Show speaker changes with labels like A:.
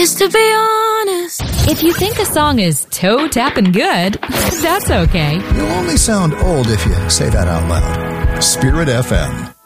A: 'Cause to be honest,
B: If you think a song is toe-tapping good, that's okay.
C: You'll only sound old if you say that out loud. Spirit FM.